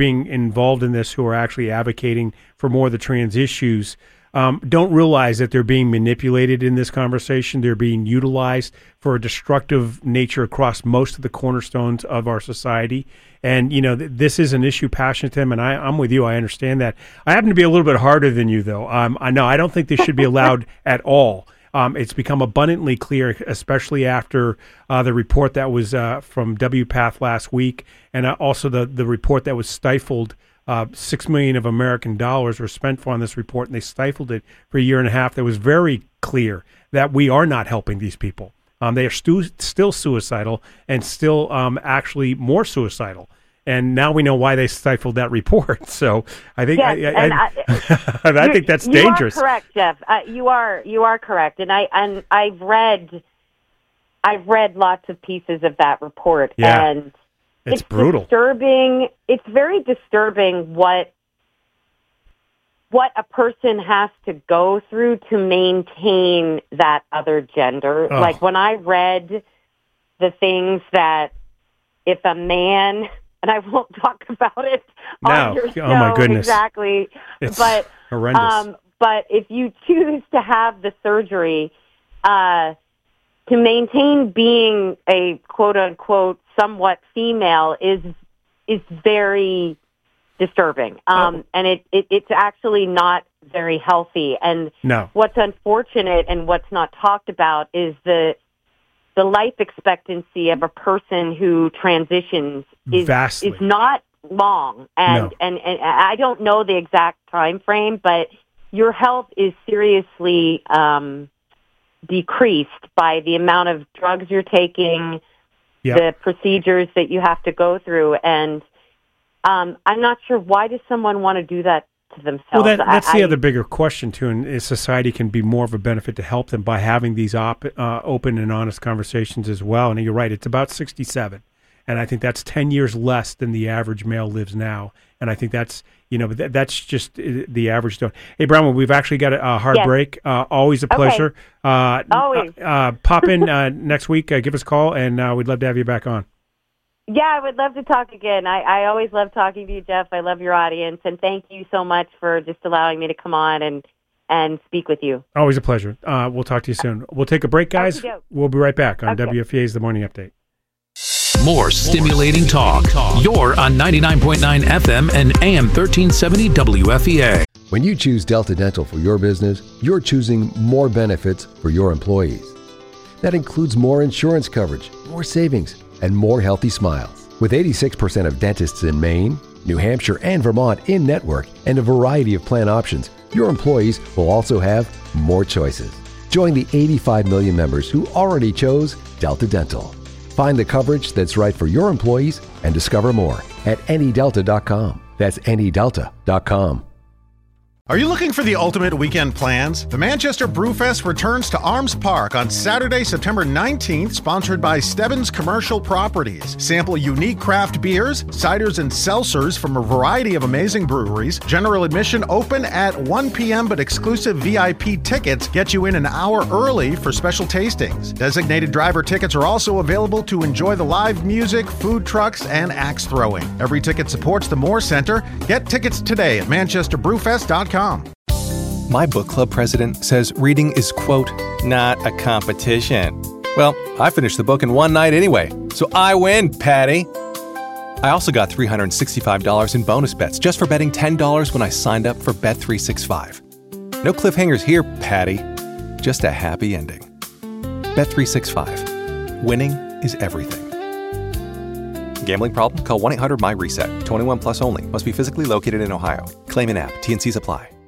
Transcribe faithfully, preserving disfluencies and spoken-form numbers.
being involved in this, who are actually advocating for more of the trans issues, um, don't realize that they're being manipulated in this conversation. They're being utilized for a destructive nature across most of the cornerstones of our society. And, you know, th- this is an issue passionate to them, and I, I'm with you. I understand that. I happen to be a little bit harder than you, though. Um, I know I don't think this should be allowed at all. Um, it's become abundantly clear, especially after uh, the report that was uh, from W PATH last week, and uh, also the, the report that was stifled. Uh, Six million of American dollars were spent on this report, and they stifled it for a year and a half. That was very clear that we are not helping these people. Um, they are stu- still suicidal and still um, actually more suicidal. And now we know why they stifled that report. So I think yes, I, I, I, I, I think that's dangerous. You are correct, Jeff. Uh, you are you are correct. And I and I've read I've read lots of pieces of that report, yeah. and It's, it's brutal. Disturbing. It's very disturbing what what a person has to go through to maintain that other gender. Oh. Like when I read the things that if a man, and I won't talk about it no. on your show oh my goodness. exactly, it's but horrendous. Um, but if you choose to have the surgery, uh, to maintain being a quote unquote somewhat female is is very disturbing, um, oh. and it, it it's actually not very healthy. And no. what's unfortunate and what's not talked about is the the life expectancy of a person who transitions is Vastly. is not long, and, no. and and I don't know the exact time frame, but your health is seriously um, decreased by the amount of drugs you're taking, yep. the procedures that you have to go through, and um, I'm not sure, why does someone want to do that to themselves? Well, that, that's I, the I, other bigger question, too, and society can be more of a benefit to help them by having these op- uh, open and honest conversations as well. And you're right, it's about sixty-seven, and I think that's ten years less than the average male lives now. And I think that's, you know, th- that's just uh, the average. Don't. Hey, Bronwyn, we've actually got a, a hard yes. break. Uh, always a pleasure. Okay. Uh, always. Uh, uh, pop in uh, next week, uh, give us a call, and uh, we'd love to have you back on. Yeah, I would love to talk again. I, I always love talking to you, Jeff. I love your audience, and thank you so much for just allowing me to come on and, and speak with you. Always a pleasure. Uh, we'll talk to you soon. We'll take a break, guys. Okey-doke. We'll be right back on Okay. W F E A's The Morning Update. More stimulating talk. You're on ninety-nine point nine F M and A M thirteen seventy W F E A. When you choose Delta Dental for your business, you're choosing more benefits for your employees. That includes more insurance coverage, more savings, and more healthy smiles. With eighty-six percent of dentists in Maine, New Hampshire, and Vermont in network and a variety of plan options, your employees will also have more choices. Join the eighty-five million members who already chose Delta Dental. Find the coverage that's right for your employees and discover more at any delta dot com. That's any delta dot com. Are you looking for the ultimate weekend plans? The Manchester Brewfest returns to Arms Park on Saturday, September nineteenth, sponsored by Stebbins Commercial Properties. Sample unique craft beers, ciders, and seltzers from a variety of amazing breweries. General admission open at one p.m., but exclusive V I P tickets get you in an hour early for special tastings. Designated driver tickets are also available to enjoy the live music, food trucks, and axe throwing. Every ticket supports the Moore Center. Get tickets today at manchester brewfest dot com. My book club president says reading is, quote, not a competition. Well, I finished the book in one night anyway, so I win, Patty. I also got three hundred sixty-five dollars in bonus bets just for betting ten dollars when I signed up for Bet three sixty-five. No cliffhangers here, Patty. Just a happy ending. Bet three sixty-five. Winning is everything. Gambling problem? Call one eight hundred M Y RESET. twenty-one plus only. Must be physically located in Ohio. Claim in app. T and C's apply.